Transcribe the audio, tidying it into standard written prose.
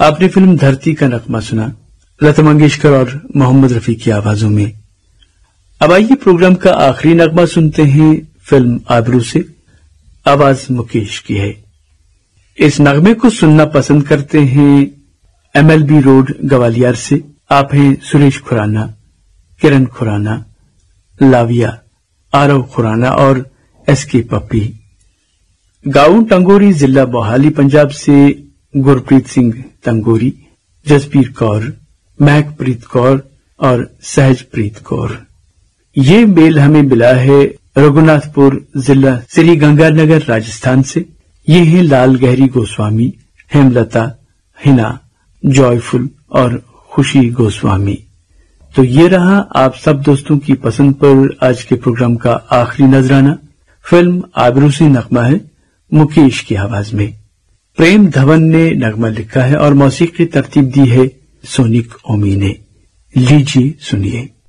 आपने फिल्म धरती का नगमा सुना, लता मंगेशकर और मोहम्मद रफी की आवाजों में। अब आइए प्रोग्राम का आखिरी नगमा सुनते हैं फिल्म आबरू से। आवाज मुकेश की है। इस नगमे को सुनना पसंद करते हैं MLB रोड ग्वालियर से। आप हैं सुरेश खुराना, किरण खुराना, लाविया, आरव खुराना और SK पप्पी। गांव टंगोरी, जिला मोहाली, पंजाब से गुरप्रीत सिंह तंगोरी, जसबीर कौर, महकप्रीत कौर और सहजप्रीत कौर। ये मेल हमें मिला है रघुनाथपुर, जिला श्री गंगानगर, राजस्थान से। ये हैं लाल गहरी गोस्वामी, हेमलता, हिना, जॉयफुल और खुशी गोस्वामी। तो ये रहा आप सब दोस्तों की पसंद पर आज के प्रोग्राम का आखिरी नजराना। फिल्म आबरू से नगमा है मुकेश की आवाज में। प्रेम धवन ने नगमा लिखा है और मौसीकी की तरतीब दी है सोनिक ओमी ने। लीजिए सुनिए।